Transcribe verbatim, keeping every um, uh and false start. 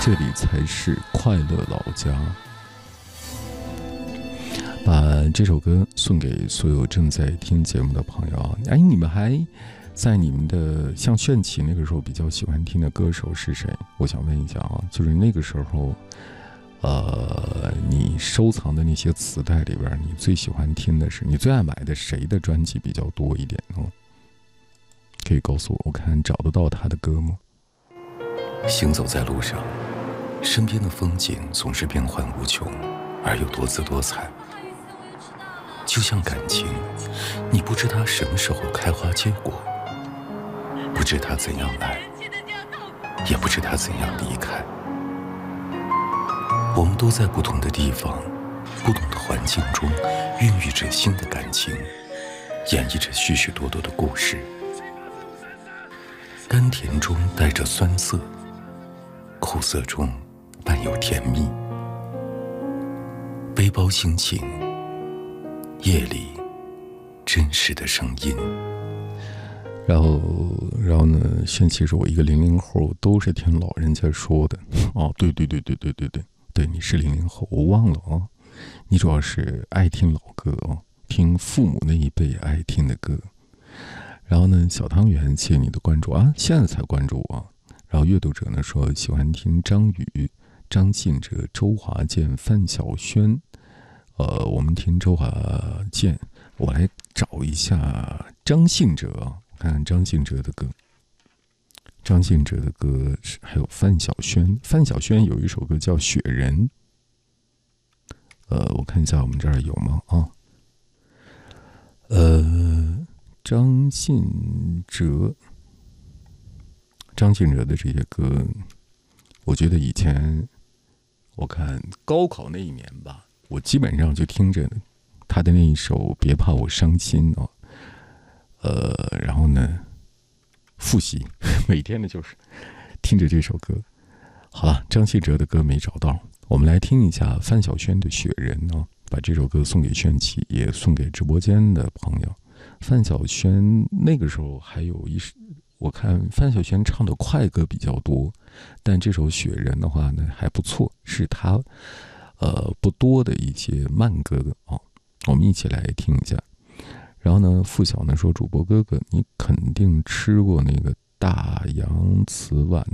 这里才是快乐老家。把这首歌送给所有正在听节目的朋友。哎，你们还在你们的像炫起那个时候比较喜欢听的歌手是谁？我想问一下啊，就是那个时候，呃，你收藏的那些磁带里边，你最喜欢听的是，你最爱买的谁的专辑比较多一点呢？可以告诉我，我看找得到他的歌吗？ 行走在路上，身边的风景总是变幻无穷，而又多姿多彩。就像感情，你不知它什么时候开花结果，不知它怎样来，也不知它怎样离开。我们都在不同的地方，不同的环境中，孕育着新的感情，演绎着许许多多的故事。甘甜中带着酸涩，苦涩中伴有甜蜜。背包心情，夜里真实的声音。 然后，然后呢？现其实我一个零零后，都是听老人家说的。哦，对对对对对对对对，你是零零后，我忘了啊。你主要是爱听老歌哦，听父母那一辈爱听的歌。然后呢，小汤圆，谢谢你的关注啊，现在才关注我。然后阅读者呢说喜欢听张宇、张信哲、周华健、范晓萱。呃，我们听周华健，我来找一下张信哲，看看张信哲的歌。张信哲的歌还有范晓萱，范晓萱有一首歌叫《雪人》。呃，我看一下我们这儿有吗？啊，呃，张信哲，张信哲的这些歌，我觉得以前我看高考那一年吧。我基本上就听着他的那一首《别怕我伤心》哦，呃，然后呢，复习，每天呢就是听着这首歌。好了，张信哲的歌没找到，我们来听一下范晓萱的《雪人》哦，把这首歌送给炫起，也送给直播间的朋友。范晓萱那个时候还有一，我看范晓萱唱的快歌比较多，但这首《雪人》的话呢还不错，是他。呃，不多的一些慢歌哦，我们一起来听一下。然后呢，付晓呢说，主播哥哥，你肯定吃过那个大洋瓷碗